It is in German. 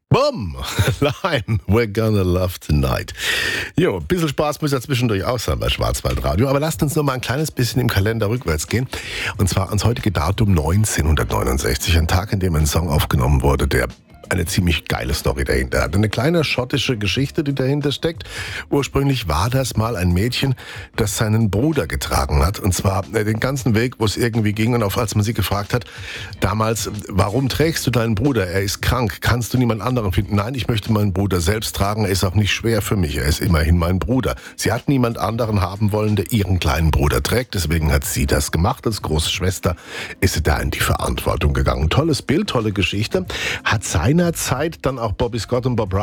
Bumm! Lime, we're gonna love tonight. Jo, ein bisschen Spaß muss ja zwischendurch auch sein bei Schwarzwaldradio, aber lasst uns noch mal ein kleines bisschen im Kalender rückwärts gehen. Und zwar ans heutige Datum 1969, ein Tag, in dem ein Song aufgenommen wurde, der eine ziemlich geile Story dahinter hat. Eine kleine schottische Geschichte, die dahinter steckt. Ursprünglich war das mal ein Mädchen, das seinen Bruder getragen hat. Und zwar den ganzen Weg, wo es irgendwie ging. Und als man sie gefragt hat, damals, warum trägst du deinen Bruder? Er ist krank. Kannst du niemand anderen finden? Nein, ich möchte meinen Bruder selbst tragen. Er ist auch nicht schwer für mich. Er ist immerhin mein Bruder. Sie hat niemand anderen haben wollen, der ihren kleinen Bruder trägt. Deswegen hat sie das gemacht. Als große Schwester ist sie da in die Verantwortung gegangen. Tolles Bild, tolle Geschichte. Hat seinerzeit dann auch Bobby Scott und Bob